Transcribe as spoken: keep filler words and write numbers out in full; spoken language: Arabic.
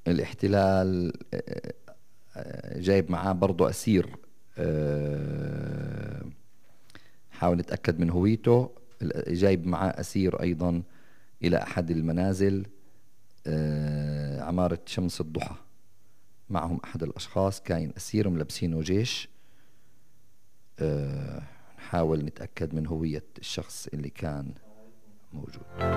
الاحتلال جايب معاه برضه أسير، حاول نتأكد من هويته. جايب معاه أسير أيضا إلى أحد المنازل، عمارة شمس الضحى. معهم أحد الأشخاص كاين أسير ملبسينه جيش. نحاول نتأكد من هوية الشخص اللي كان موجود.